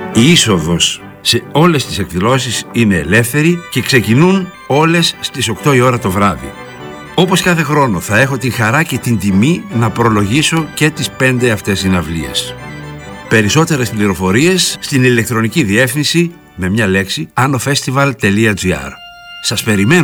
Η είσοδος σε όλες τις εκδηλώσεις είναι ελεύθερη και ξεκινούν όλες στις 8 η ώρα το βράδυ. Όπως κάθε χρόνο θα έχω την χαρά και την τιμή να προλογίσω και τις 5 αυτές συναυλίες. Περισσότερες πληροφορίες στην ηλεκτρονική διεύθυνση με μια λέξη anofestival.gr. Σας περιμένω.